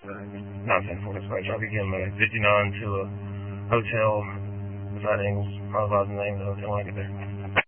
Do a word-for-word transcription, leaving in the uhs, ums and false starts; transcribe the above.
Nonsense for this place. I'll be getting my fifty-nine to a hotel. Sidings. I'll the name of the hotel when I get there.